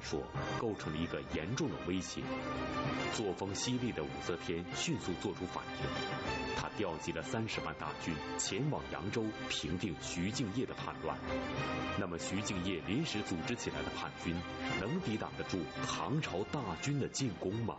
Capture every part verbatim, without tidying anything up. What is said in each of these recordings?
说，构成了一个严重的威胁。作风犀利的武则天迅速做出反应，他调集了三十万大军前往扬州平定徐敬业的叛乱。那么，徐敬业临时组织起来的叛军，能抵挡得住唐朝大军的进攻吗？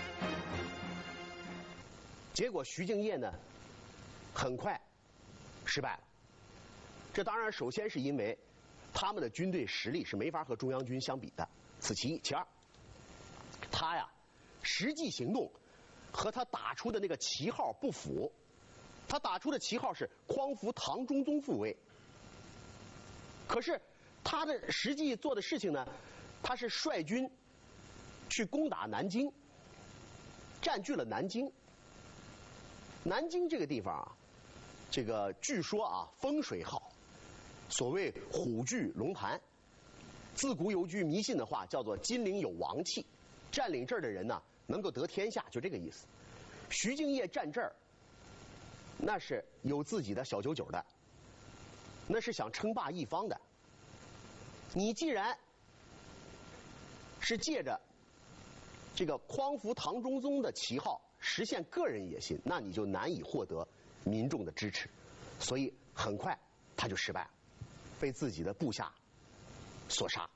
结果，徐敬业呢，很快失败了。这当然，首先是因为他们的军队实力是没法和中央军相比的，此其一。其二，他呀，实际行动和他打出的那个旗号不符。他打出的旗号是匡扶唐中宗复位，可是他的实际做的事情呢，他是率军去攻打南京，占据了南京。南京这个地方啊，这个据说啊风水好，所谓虎踞龙盘，自古有句迷信的话叫做金陵有王气，占领这儿的人呢能够得天下，就这个意思。徐敬业占这儿，那是有自己的小九九的，那是想称霸一方的。你既然是借着这个匡扶唐中宗的旗号实现个人野心，那你就难以获得民众的支持，所以很快他就失败了，被自己的部下所杀。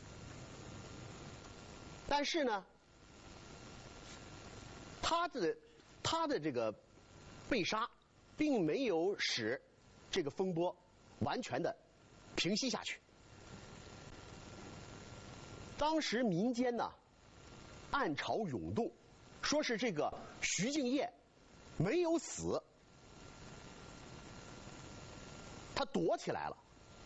但是呢，他的他的这个被杀，并没有使这个风波完全的平息下去。当时民间呢暗潮涌动，说是这个徐敬业没有死，他躲起来了。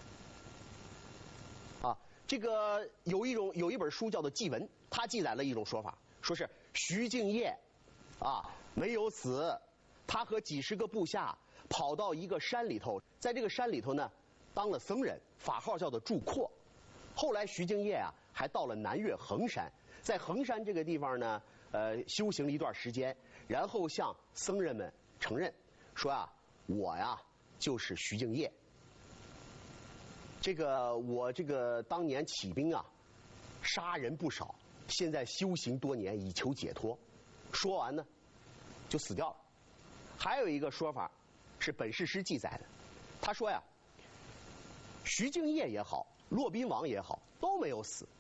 啊，这个有一种有一本书叫做《祭文》，它记载了一种说法，说是徐敬业啊没有死，他和几十个部下跑到一个山里头，在这个山里头呢当了僧人，法号叫做祝阔。后来徐敬业啊还到了南岳衡山，在衡山这个地方呢，呃，修行了一段时间，然后向僧人们承认说啊，我呀就是徐敬业。这个我这个当年起兵啊，杀人不少，现在修行多年以求解脱。说完呢，就死掉了。还有一个说法是本事师记载的，他说呀，徐敬业也好，骆宾王也好，都没有死。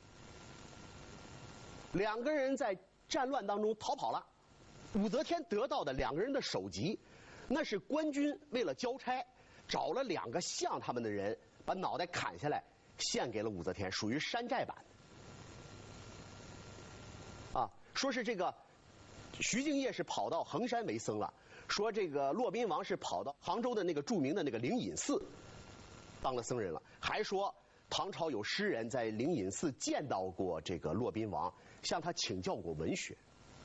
两个人在战乱当中逃跑了，武则天得到的两个人的首级，那是官军为了交差，找了两个像他们的人，把脑袋砍下来献给了武则天，属于山寨版。啊，说是这个徐敬业是跑到衡山为僧了，说这个骆宾王是跑到杭州的那个著名的那个灵隐寺当了僧人了，还说唐朝有诗人在灵隐寺见到过这个骆宾王，向他请教过文学。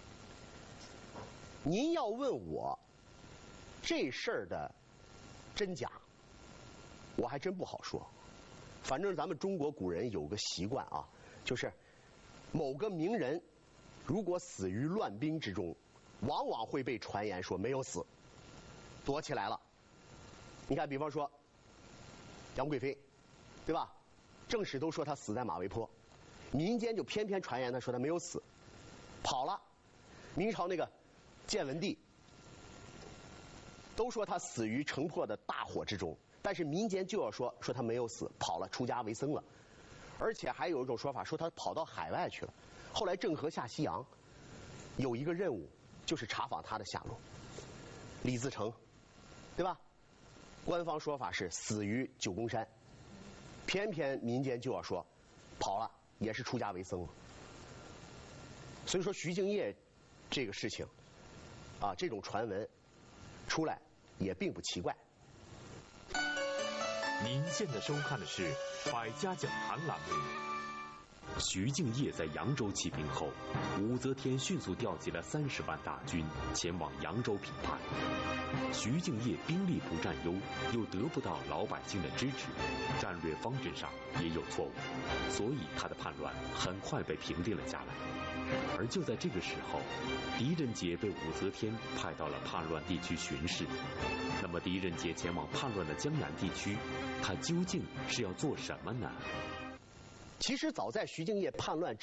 您要问我这事儿的真假，我还真不好说。反正咱们中国古人有个习惯啊，就是某个名人如果死于乱兵之中，往往会被传言说没有死，躲起来了。你看，比方说杨贵妃，对吧？正史都说他死在马嵬坡，民间就偏偏传言他说他没有死，跑了。明朝那个建文帝都说他死于城破的大火之中，但是民间就要说说他没有死，跑了，出家为僧了。而且还有一种说法说他跑到海外去了。后来郑和下西洋，有一个任务就是查访他的下落。李自成，对吧？官方说法是死于九宫山，偏偏民间就要说跑了，也是出家为僧了。所以说徐敬业这个事情啊，这种传闻出来也并不奇怪。 您现在收看的是《百家讲坛》栏目。徐敬业在扬州起兵后，武则天迅速调集了三十万大军前往扬州平叛。徐敬业兵力不占优，又得不到老百姓的支持，战略方针上也有错误，所以他的叛乱很快被平定了下来。而就在这个时候，狄仁杰被武则天派到了叛乱地区巡视。那么狄仁杰前往叛乱的江南地区，他究竟是要做什么呢？ 其实早在徐敬业叛乱之